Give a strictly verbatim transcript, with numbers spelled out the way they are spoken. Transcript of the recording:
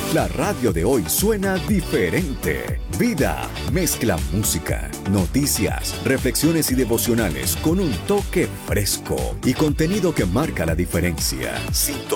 La radio de hoy suena diferente. Vida mezcla música, noticias, reflexiones y devocionales con un toque fresco y contenido que marca la diferencia. Sintonía